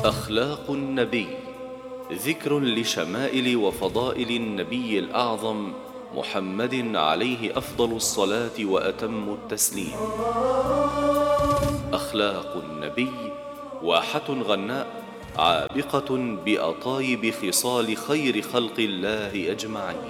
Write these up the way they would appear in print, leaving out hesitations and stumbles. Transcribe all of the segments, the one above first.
أخلاق النبي، ذكر لشمائل وفضائل النبي الأعظم محمد عليه أفضل الصلاة وأتم التسليم. أخلاق النبي واحة غناء عابقة بأطايب خصال خير خلق الله أجمعين.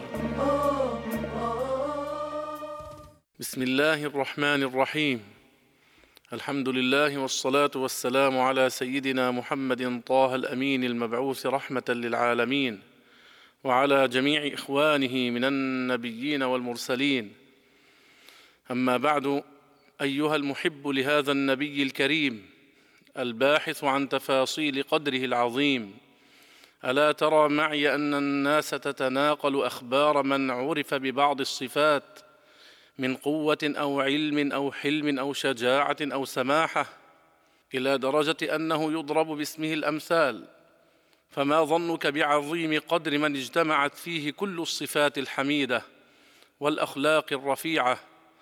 بسم الله الرحمن الرحيم. الحمد لله والصلاة والسلام على سيدنا محمد طه الأمين المبعوث رحمة للعالمين، وعلى جميع إخوانه من النبيين والمرسلين. أما بعد، أيها المحب لهذا النبي الكريم الباحث عن تفاصيل قدره العظيم، ألا ترى معي أن الناس تتناقل أخبار من عرف ببعض الصفات من قوة أو علم أو حلم أو شجاعة أو سماحة، إلى درجة أنه يضرب باسمه الأمثال؟ فما ظنك بعظيم قدر من اجتمعت فيه كل الصفات الحميدة والأخلاق الرفيعة،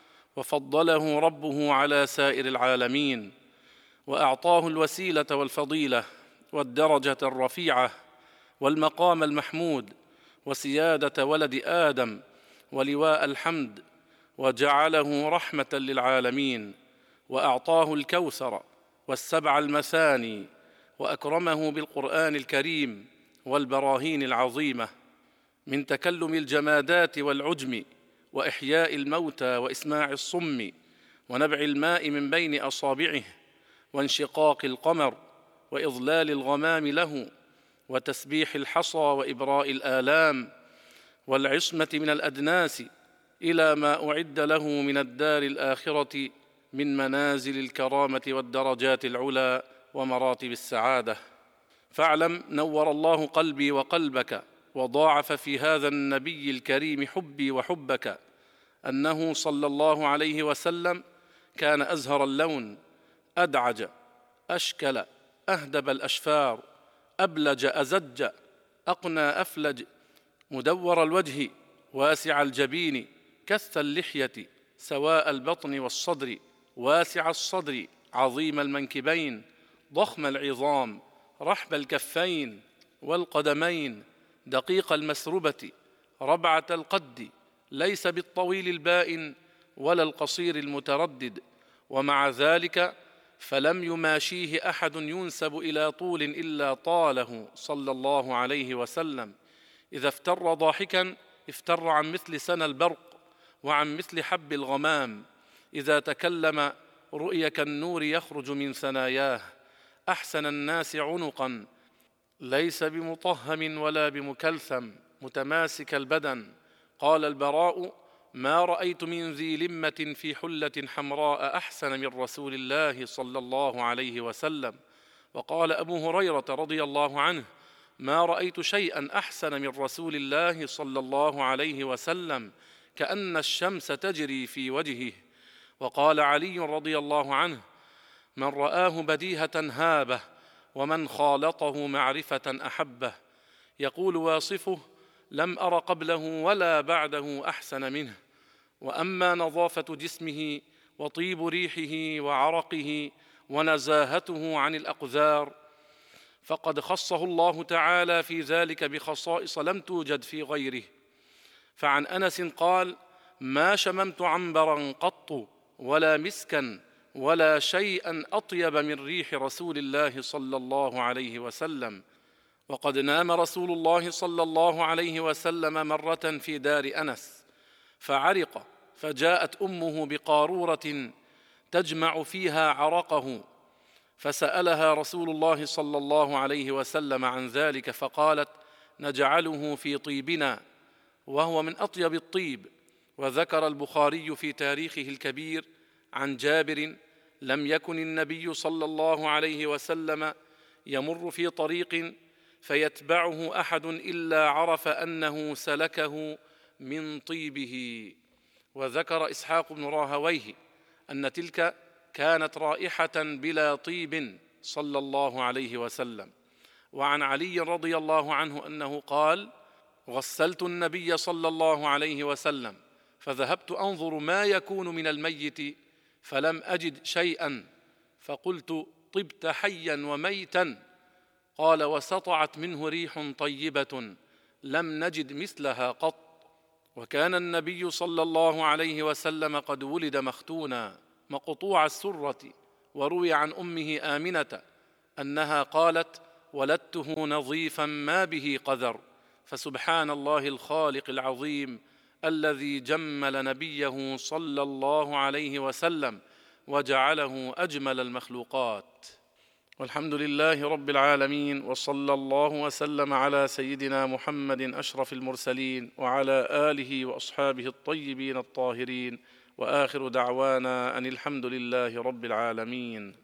وفضله ربه على سائر العالمين، وأعطاه الوسيلة والفضيلة والدرجة الرفيعة والمقام المحمود وسيادة ولد آدم ولواء الحمد، وجعله رحمة للعالمين، وأعطاه الكوثر والسبع المثاني، وأكرمه بالقرآن الكريم والبراهين العظيمة من تكلم الجمادات والعجم، وإحياء الموتى وإسماع الصم، ونبع الماء من بين أصابعه، وانشقاق القمر، وإظلال الغمام له، وتسبيح الحصى وإبراء الآلام، والعصمة من الأدناس، إلى ما أعد له من الدار الآخرة من منازل الكرامة والدرجات العلى ومراتب السعادة. فاعلم نور الله قلبي وقلبك وضاعف في هذا النبي الكريم حبي وحبك، أنه صلى الله عليه وسلم كان أزهر اللون، أدعج، أشكل، أهدب الأشفار، أبلج أزج، أقنى أفلج، مدور الوجه، واسع الجبين، كث اللحية، سواء البطن والصدر، واسع الصدر، عظيم المنكبين، ضخم العظام، رحب الكفين والقدمين، دقيق المسربة، ربعة القد، ليس بالطويل البائن ولا القصير المتردد، ومع ذلك فلم يماشيه أحد ينسب إلى طول إلا طاله صلى الله عليه وسلم. إذا افتر ضاحكا افتر عن مثل سنى البرق وعن مثل حب الغمام، إذا تكلم رؤي كالنور يخرج من ثناياه، أحسن الناس عنقا، ليس بمطهم ولا بمكلثم، متماسك البدن. قال البراء: ما رأيت من ذي لمة في حلة حمراء أحسن من رسول الله صلى الله عليه وسلم. وقال أبو هريرة رضي الله عنه: ما رأيت شيئا أحسن من رسول الله صلى الله عليه وسلم، كأن الشمس تجري في وجهه. وقال علي رضي الله عنه: من رآه بديهة هابه، ومن خالطه معرفة أحبه. يقول واصفه: لم أر قبله ولا بعده أحسن منه. وأما نظافة جسمه وطيب ريحه وعرقه ونزاهته عن الأقذار، فقد خصه الله تعالى في ذلك بخصائص لم توجد في غيره. فعن أنس قال: ما شممت عنبرا قط ولا مسكا ولا شيئا أطيب من ريح رسول الله صلى الله عليه وسلم. وقد نام رسول الله صلى الله عليه وسلم مرة في دار أنس فعرق، فجاءت أمه بقارورة تجمع فيها عرقه، فسألها رسول الله صلى الله عليه وسلم عن ذلك، فقالت: نجعله في طيبنا، وهو من أطيب الطيب. وذكر البخاري في تاريخه الكبير عن جابر: لم يكن النبي صلى الله عليه وسلم يمر في طريق فيتبعه أحد إلا عرف أنه سلكه من طيبه. وذكر إسحاق بن راهويه أن تلك كانت رائحة بلا طيب صلى الله عليه وسلم. وعن علي رضي الله عنه أنه قال: غسلت النبي صلى الله عليه وسلم فذهبت أنظر ما يكون من الميت فلم أجد شيئا، فقلت: طبت حيا وميتا. قال: وسطعت منه ريح طيبة لم نجد مثلها قط. وكان النبي صلى الله عليه وسلم قد ولد مختونا مقطوع السرة. وروي عن أمه آمنة أنها قالت: ولدته نظيفا ما به قذر. فسبحان الله الخالق العظيم الذي جمل نبيه صلى الله عليه وسلم وجعله أجمل المخلوقات. والحمد لله رب العالمين، وصلى الله وسلم على سيدنا محمد أشرف المرسلين وعلى آله وأصحابه الطيبين الطاهرين، وآخر دعوانا أن الحمد لله رب العالمين.